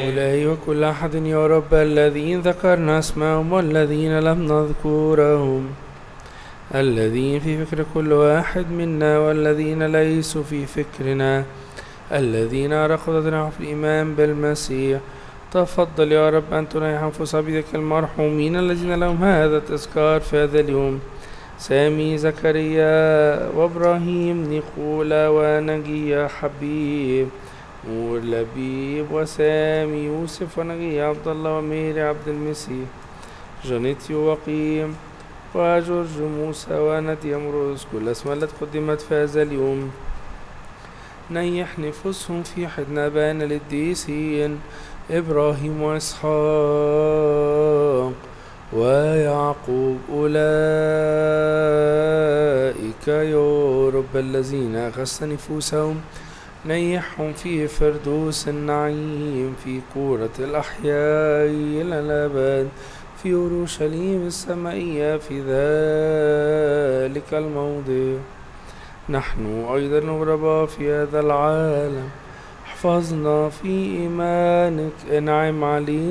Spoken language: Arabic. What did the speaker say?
إلهي وكل أحد يا رب، الذين ذكرنا اسمهم والذين لم نذكرهم، الذين في فكر كل واحد منا والذين ليسوا في فكرنا، الذين رقدتنا في الإيمان بالمسيح. تفضل يا رب أن تنيح أنفس عبيدك المرحومين الذين لهم هذا التذكار في هذا اليوم: سامي، زكريا، وإبراهيم، نيقولا، ونجي حبيب، نور لبيب، وسامي، يوسف، ونجي عبد الله، وميري عبد المسيح، جانيت وقيم، وجورج موسى، ونادي أمروز. كل الأسماء التي قدمت في هذا اليوم نيح نفوسهم في حضن آبائنا القديسين إبراهيم وإسحاق ويعقوب، أولئك يا رب الذين أخذت نفوسهم نيحهم في فردوس النعيم في كورة الأحياء إلى الأبد في أورشليم السمائية في ذلك الموضع. نحن أيضا غرباء في هذا العالم، احفظنا في إيمانك، انعم علينا